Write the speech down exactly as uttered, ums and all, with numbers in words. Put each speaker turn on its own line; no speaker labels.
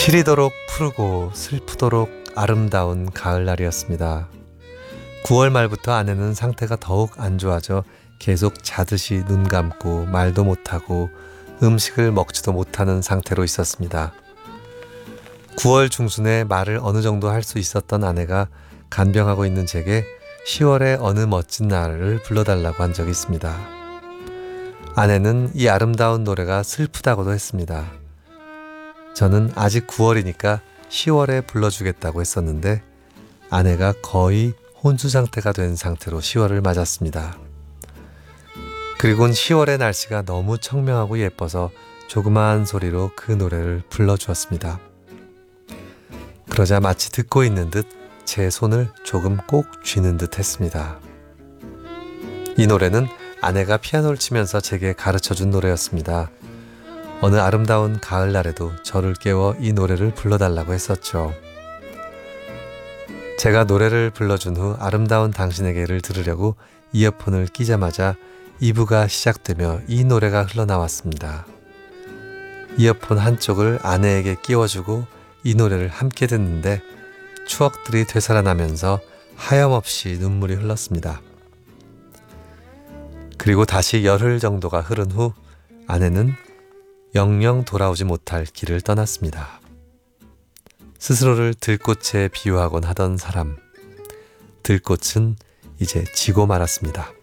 시리도록 푸르고 슬프도록 아름다운 가을날이었습니다. 구월 말부터 아내는 상태가 더욱 안 좋아져 계속 자듯이 눈 감고 말도 못하고 음식을 먹지도 못하는 상태로 있었습니다. 구월 중순에 말을 어느 정도 할 수 있었던 아내가 간병하고 있는 제게 시월의 어느 멋진 날을 불러달라고 한 적이 있습니다. 아내는 이 아름다운 노래가 슬프다고도 했습니다. 저는 아직 구월이니까 시월에 불러주겠다고 했었는데 아내가 거의 혼수 상태가 된 상태로 시월을 맞았습니다. 그리고는 시월의 날씨가 너무 청명하고 예뻐서 조그마한 소리로 그 노래를 불러주었습니다. 그러자 마치 듣고 있는 듯 제 손을 조금 꼭 쥐는 듯 했습니다. 이 노래는 아내가 피아노를 치면서 제게 가르쳐준 노래였습니다. 어느 아름다운 가을날에도 저를 깨워 이 노래를 불러달라고 했었죠. 제가 노래를 불러준 후 아름다운 당신에게를 들으려고 이어폰을 끼자마자 이 부가 시작되며 이 노래가 흘러나왔습니다. 이어폰 한쪽을 아내에게 끼워주고 이 노래를 함께 듣는데 추억들이 되살아나면서 하염없이 눈물이 흘렀습니다. 그리고 다시 열흘 정도가 흐른 후 아내는 영영 돌아오지 못할 길을 떠났습니다. 스스로를 들꽃에 비유하곤 하던 사람, 들꽃은 이제 지고 말았습니다.